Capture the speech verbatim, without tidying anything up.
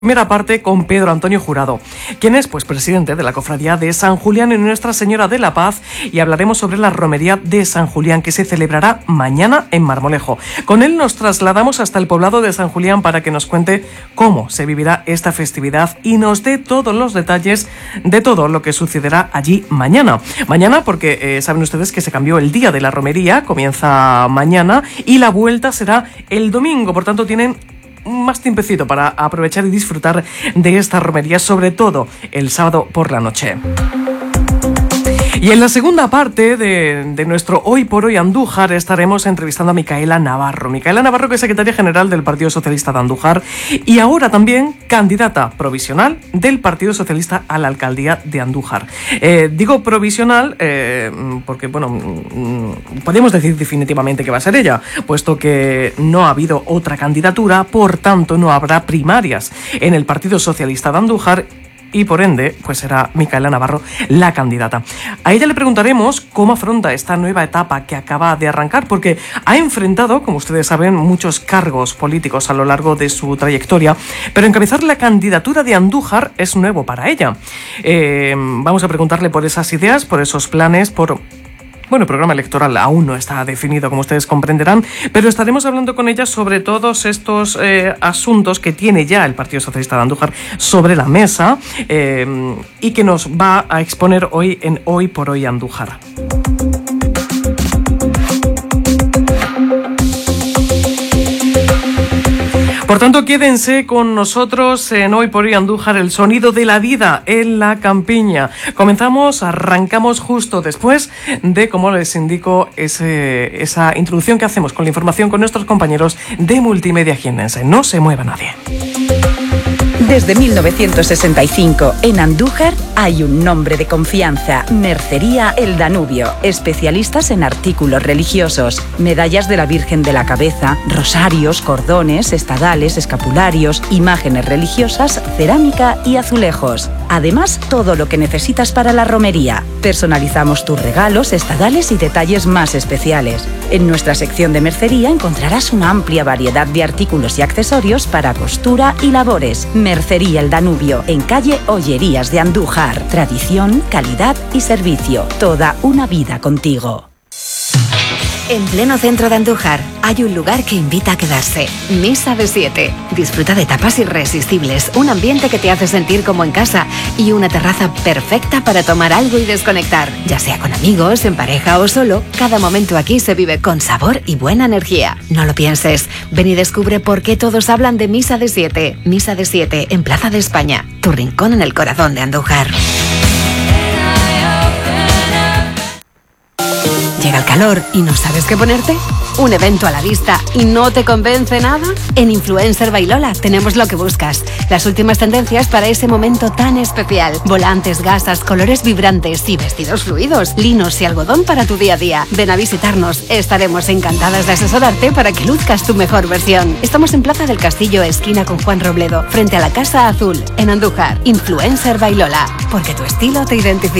Primera parte con Pedro Antonio Jurado, quien es pues presidente de la Cofradía de San Julián en Nuestra Señora de la Paz, y hablaremos sobre la romería de San Julián que se celebrará mañana en Marmolejo. Con él nos trasladamos hasta el poblado de San Julián para que nos cuente cómo se vivirá esta festividad y nos dé todos los detalles de todo lo que sucederá allí mañana. Mañana porque eh, saben ustedes que se cambió el día de la romería, comienza mañana y la vuelta será el domingo, por tanto tienen más tiempecito para aprovechar y disfrutar de esta romería, sobre todo el sábado por la noche. Y en la segunda parte de, de nuestro Hoy por Hoy Andújar estaremos entrevistando a Micaela Navarro. Micaela Navarro, que es secretaria general del Partido Socialista de Andújar y ahora también candidata provisional del Partido Socialista a la alcaldía de Andújar. Eh, digo provisional eh, porque, bueno, podemos decir definitivamente que va a ser ella, puesto que no ha habido otra candidatura, por tanto no habrá primarias en el Partido Socialista de Andújar, y por ende, pues será Micaela Navarro la candidata. A ella le preguntaremos cómo afronta esta nueva etapa que acaba de arrancar, porque ha enfrentado, como ustedes saben, muchos cargos políticos a lo largo de su trayectoria, pero encabezar la candidatura de Andújar es nuevo para ella. Eh, vamos a preguntarle por esas ideas, por esos planes, por... Bueno, el programa electoral aún no está definido, como ustedes comprenderán, pero estaremos hablando con ella sobre todos estos eh, asuntos que tiene ya el Partido Socialista de Andújar sobre la mesa eh, y que nos va a exponer hoy en Hoy por Hoy Andújar. Por tanto, quédense con nosotros en Hoy por Hoy Andújar, el sonido de la vida en la campiña. Comenzamos, arrancamos justo después de, como les indico, ese, esa introducción que hacemos con la información con nuestros compañeros de Multimedia Jiennense. No se mueva nadie. Desde mil novecientos sesenta y cinco, en Andújar hay un nombre de confianza: Mercería El Danubio. Especialistas en artículos religiosos, medallas de la Virgen de la Cabeza, rosarios, cordones, estadales, escapularios, imágenes religiosas, cerámica y azulejos. Además, todo lo que necesitas para la romería. Personalizamos tus regalos, estadales y detalles más especiales. En nuestra sección de mercería encontrarás una amplia variedad de artículos y accesorios para costura y labores. Mercería El Danubio, en calle Ollerías de Andújar. Tradición, calidad y servicio. Toda una vida contigo. En pleno centro de Andújar hay un lugar que invita a quedarse. Misa de Siete. Disfruta de tapas irresistibles, un ambiente que te hace sentir como en casa y una terraza perfecta para tomar algo y desconectar. Ya sea con amigos, en pareja o solo, cada momento aquí se vive con sabor y buena energía. No lo pienses. Ven y descubre por qué todos hablan de Misa de Siete. Misa de Siete, en Plaza de España. Tu rincón en el corazón de Andújar. ¿Llega el calor y no sabes qué ponerte? ¿Un evento a la vista y no te convence nada? En Influencer by Lola tenemos lo que buscas. Las últimas tendencias para ese momento tan especial. Volantes, gasas, colores vibrantes y vestidos fluidos. Linos y algodón para tu día a día. Ven a visitarnos. Estaremos encantadas de asesorarte para que luzcas tu mejor versión. Estamos en Plaza del Castillo, esquina con Juan Robledo, frente a la Casa Azul, en Andújar. Influencer by Lola, porque tu estilo te identifica.